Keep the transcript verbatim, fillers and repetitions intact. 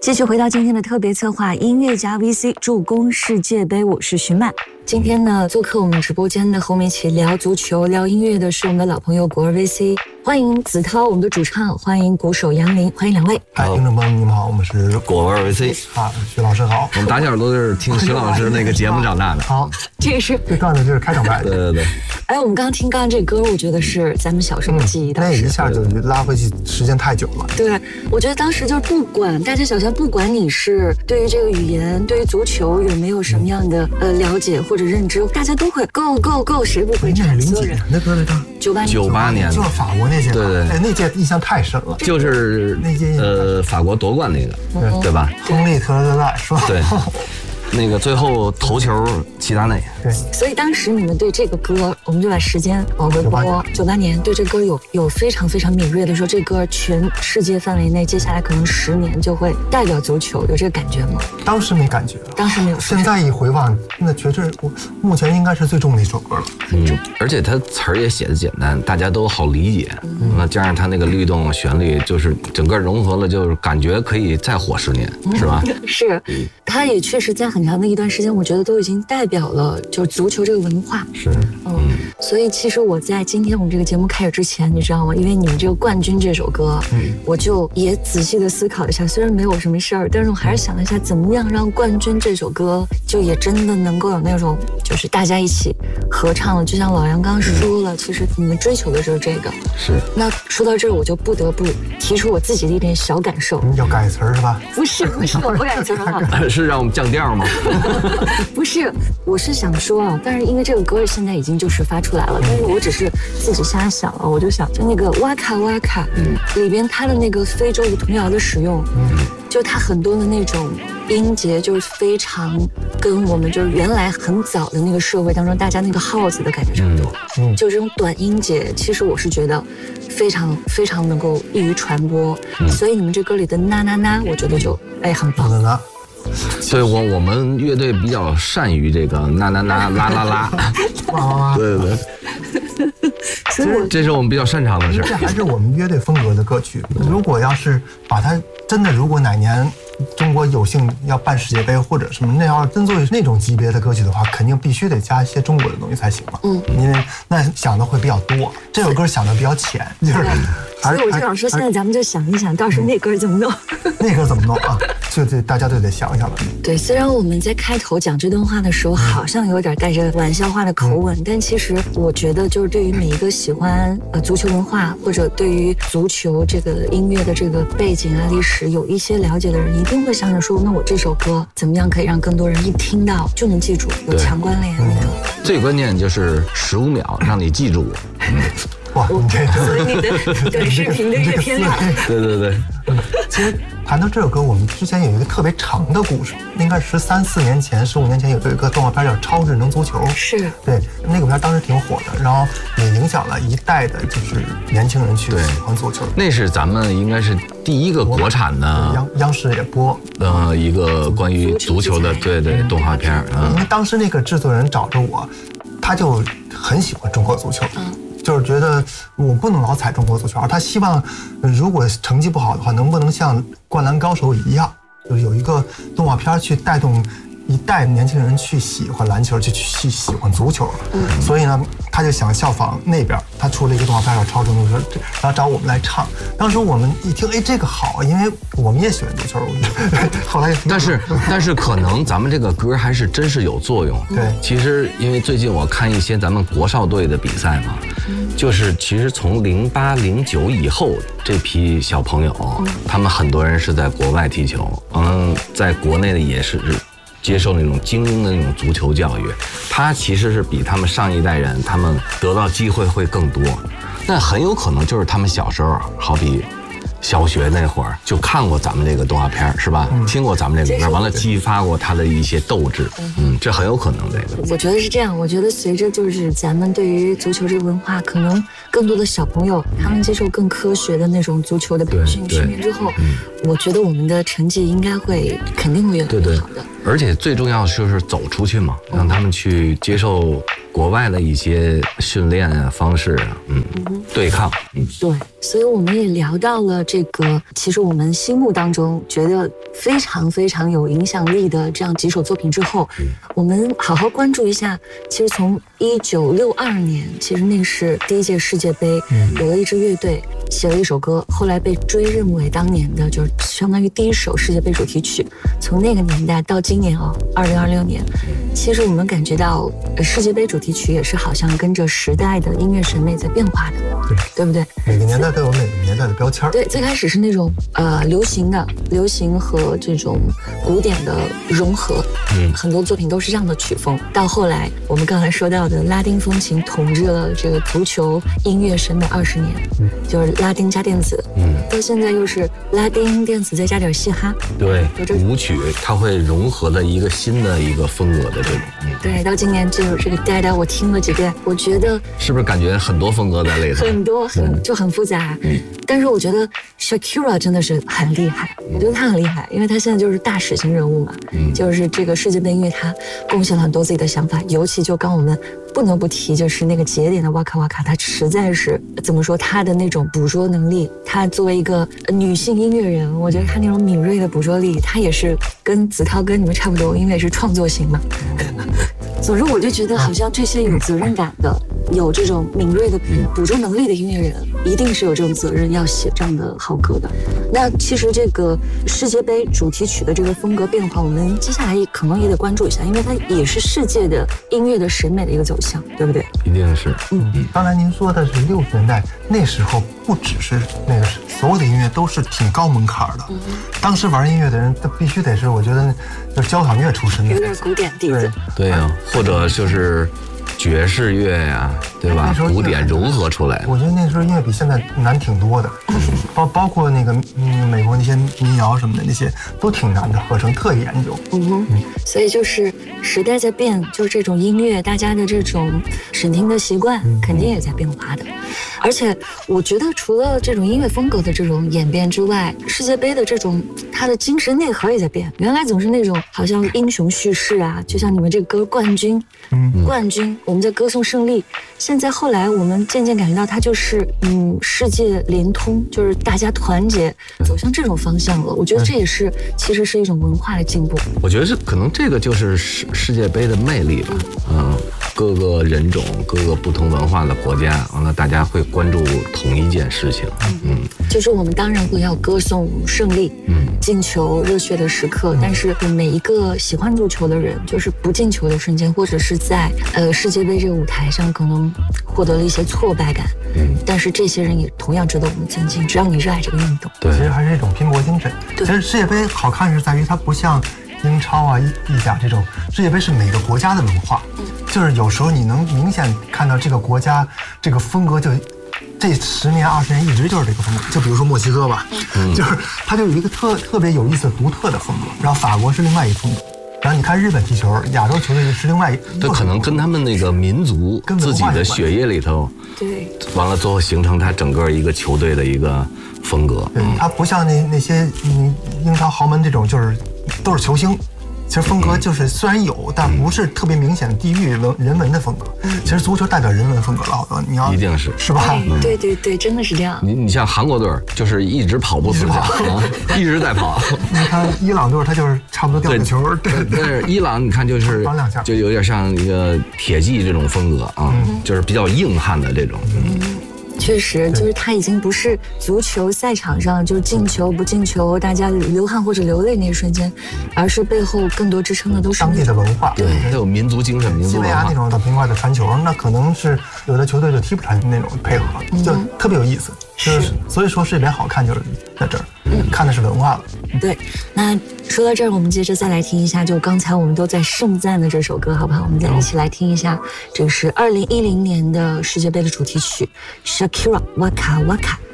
继续回到今天的特别策划音乐家 V C 助攻世界杯，我是徐曼。今天呢，做客我们直播间的和我们一起聊足球、聊音乐的是我们的老朋友果儿 V C， 欢迎子涛，我们的主唱，欢迎鼓手杨林，欢迎两位。 嗨，听众朋友们，你们好，我们是果儿 V C 啊，徐老师好。 我们打小都是听徐老师那个节目长大的。 好， 这个是这段子就是开场白。 对对对。 哎，我们刚刚听刚刚这歌，我觉得是咱们小时候的记忆， 那一下就拉回去时间太久了。 对，我觉得当时就是不管大街小巷，不管你是对于这个语言、对于足球有没有什么样的呃了解或者认知，大家都会 go go go， 谁不会唱？ 零几年的歌来着？ 九八年。 九八年， 就是法国那届。 对对。 哎，那届印象太深了。 就是那届呃法国夺冠那个，对对吧？ 亨利·特勒赖说。 对。那个最后头球齐达内， 对， 所以当时你们对这个歌，我们就把时间往回拨，九八年对这歌有有非常非常敏锐的说，这歌全世界范围内接下来可能十年就会代表足球，有这个感觉吗？ 当时没感觉， 当时没有。 现在一回望，那确实我目前应该是最重的一首歌了。 嗯，而且它词儿也写的简单，大家都好理解。嗯、那加上它那个律动旋律，就是整个融合了，就是感觉可以再火十年，嗯、是吧？ 是，它也确实在很长的一段时间，我觉得都已经代表了就是足球这个文化。 是， 嗯，所以其实我在今天我们这个节目开始之前，你知道吗？因为你们这个《冠军》这首歌，嗯，我就也仔细的思考一下，虽然没有什么事儿，但是我还是想了一下，怎么样让《冠军》这首歌就也真的能够有那种就是大家一起合唱了。就像老杨刚刚说了，其实你们追求的就是这个。 是。 那说到这儿，我就不得不提出我自己的一点小感受。 你要改词儿是吧？ 不是，不是，我不改词儿哈。 是让我们降调吗？ 不是，我是想说啊，但是因为这个歌现在已经就是发出来了，但是我只是自己瞎想了，我就想就那个哇卡哇卡，嗯，里边它的那个非洲的童谣的使用，嗯，就它很多的那种音节就是非常跟我们就是原来很早的那个社会当中大家那个号子的感觉差不多，嗯，就这种短音节，其实我是觉得非常非常能够易于传播，嗯、所以你们这歌里的呐呐呐，我觉得就哎很棒。 呐呐所以我我们乐队比较善于这个呐呐呐啦啦啦，对对对， 所以我这是我们比较擅长的事。 这还是我们乐队风格的歌曲。如果要是把它真的，如果哪年中国有幸要办世界杯或者什么，那要真作为那种级别的歌曲的话，肯定必须得加一些中国的东西才行嘛。嗯，因为那想的会比较多。这首歌想的比较浅，就是。 所以我就想说，现在咱们就想一想，到时候那歌怎么弄？ 那歌怎么弄啊？就得大家都得想一想了。 对，虽然我们在开头讲这段话的时候，好像有点带着玩笑话的口吻，嗯、但其实我觉得，就是对于每一个喜欢呃足球文化或者对于足球这个音乐的这个背景啊历史有一些了解的人，一定会想着说，那我这首歌怎么样可以让更多人一听到就能记住，有强关联那种。 最关键就是十五秒让你记住。嗯哇，你这所以你的短视频的阅片量， 对对对。 其实谈到这首歌，我们之前有一个特别长的故事，应该是三四年前、十五年前有一个动画片叫《超智能足球》， 是对那个片当时挺火的，然后也影响了一代的就是年轻人去喜欢足球。 那是咱们应该是第一个国产的央央视也播呃一个关于足球的对对动画片。 嗯，因为当时那个制作人找着我，他就很喜欢中国足球。嗯。就是觉得我不能老踩中国足球，他希望如果成绩不好的话，能不能像《灌篮高手》一样，就是有一个动画片去带动一代年轻人去喜欢篮球，去去喜欢足球。嗯，所以呢，他就想效仿那边，他出了一个动画片叫《超智能足球》，然后找我们来唱。当时我们一听，哎，这个好，因为我们也喜欢足球。后来， 但是但是可能咱们这个歌还是真是有作用。 对， 其实因为最近我看一些咱们国少队的比赛嘛。就是其实从零八零九以后这批小朋友，他们很多人是在国外踢球，嗯，在国内的也是接受那种精英的那种足球教育，他其实是比他们上一代人他们得到机会会更多，但很有可能就是他们小时候，好比小学那会儿就看过咱们这个动画片是吧？嗯、听过咱们这个歌，完了激发过他的一些斗志，嗯，这很有可能这个。 我觉得是这样，我觉得随着就是咱们对于足球这个文化，可能更多的小朋友他们接受更科学的那种足球的培训训练之后，嗯、我觉得我们的成绩应该会肯定会越来越好的。对对而且最重要就是走出去嘛，让他们去接受国外的一些训练啊方式啊，嗯，嗯对抗，嗯， 对，所以我们也聊到了这个，其实我们心目当中觉得非常非常有影响力的这样几首作品之后，嗯、我们好好关注一下，其实从一九六二年，其实那是第一届世界杯，嗯、有了一支乐队写了一首歌，后来被追认为当年的就是相当于第一首世界杯主题曲。从那个年代到今年哦，二零二六年，其实我们感觉到世界杯主题曲也是好像跟着时代的音乐审美在变化的，对，对不对？ 每个年代都有每个年代的标签。 对，最开始是那种呃流行的，流行和这种古典的融合，嗯，很多作品都是这样的曲风。到后来，我们刚才说到的拉丁风情统治了这个足球音乐审美二十年，嗯，就是拉丁加电子，嗯，到现在又是拉丁电子再加点嘻哈， 对，舞曲它会融合的一个新的一个风格的这种，嗯， 对，到今年就这个呆呆我听了几遍，我觉得是不是感觉很多风格在里头？ 很多很、嗯、就很复杂，嗯，但是我觉得 Shakira 真的是很厉害，我觉得她很厉害，因为她现在就是大使型人物嘛，嗯，就是这个世界杯音乐她贡献了很多自己的想法，尤其就刚我们不能不提就是那个节点的哇卡哇卡，她实在是怎么说，她的那种捕捉能力，她作为一个女性音乐人，我觉得她那种敏锐的捕捉力，她也是跟子韬跟你们差不多，因为是创作型嘛。总之我就觉得好像这些有责任感的，有这种敏锐的捕捉能力的音乐人，一定是有这种责任要写这样的好歌的。那其实这个世界杯主题曲的这个风格变化，我们接下来可能也得关注一下，因为它也是世界的音乐的审美的一个走向，对不对？ 一定是。 嗯，刚才您说的是六十年代，那时候不只是那个所有的音乐都是挺高门槛的，嗯、当时玩音乐的人都必须得是，我觉得就是交响乐出身的， 有点古典底子。 对呀、啊，或者就是爵士乐呀、啊，对吧？古典融合出来。 我觉得那时候音乐比现在难挺多的，包包括那个嗯美国那些民谣什么的，那些都挺难的，合成特意研究。 嗯哼，嗯所以就是时代在变，就是这种音乐大家的这种审听的习惯肯定也在变化的。而且我觉得除了这种音乐风格的这种演变之外，世界杯的这种它的精神内核也在变。原来总是那种好像英雄叙事啊，就像你们这个歌冠军，嗯，冠军我们在歌颂胜利。现在后来我们渐渐感觉到它就是嗯世界联通，就是大家团结走向这种方向了。我觉得这也是其实是一种文化的进步。 我觉得是可能这个就是世世界杯的魅力吧，嗯，各个人种、各个不同文化的国家，完了大家会关注同一件事情，嗯， 就是我们当然会要歌颂胜利，嗯，进球热血的时刻，但是每一个喜欢足球的人，就是不进球的瞬间，或者是在呃世界杯这个舞台上可能获得了一些挫败感，嗯，但是这些人也同样值得我们尊敬，只要你热爱这个运动。 对，其实还是一种拼搏精神。其实世界杯好看是在于它不像英超啊、意甲这种，世界杯是每个国家的文化，嗯，就是有时候你能明显看到这个国家这个风格就。这十年二十年一直就是这个风格，就比如说墨西哥吧，嗯、就是它就有一个特特别有意思、独特的风格。然后法国是另外一风格，然后你看日本踢球，亚洲球队是另外一， 这可能跟他们那个民族自己的血液里头， 对， 完了最后形成它整个一个球队的一个风格。 对，它不像那那些嗯英超豪门这种，就是都是球星。其实风格就是虽然有，但不是特别明显的地域人人文的风格。其实足球代表人文风格了，好多你要一定是是吧？ 对对对，真的是这样。 你你像韩国队就是一直跑不死啊，一直在跑。 你看伊朗队，他就是差不多掉个球。对， 但是伊朗你看就是就有点像一个铁骑这种风格啊，就是比较硬汉的这种。 确实，就是他已经不是足球赛场上就是进球不进球，大家流汗或者流泪那一瞬间，而是背后更多支撑的都是当地的文化。 对，它有民族精神、民族文化。 西班牙那种很快的传球，那可能是有的球队就踢不出来那种配合，就特别有意思。就是所以说世界杯好看就是在这儿，嗯，看的是文化了。 对，那说到这儿，我们接着再来听一下，就刚才我们都在盛赞的这首歌，好不好？我们再一起来听一下，这是二零一零年的世界杯的主题曲 ，Shakira Waka Waka。